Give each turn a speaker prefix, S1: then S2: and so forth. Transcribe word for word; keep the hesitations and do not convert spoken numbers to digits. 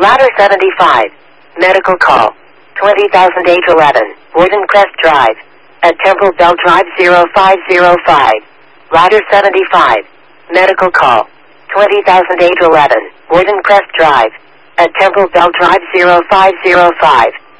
S1: Ladder seventy-five. Medical call. twenty thousand eight eleven. Warden Crest Drive. At Temple Bell Drive zero five zero five. Ladder seventy-five. Medical call. twenty thousand eight eleven. Warden Crest Drive. At Temple Bell Drive zero five zero five.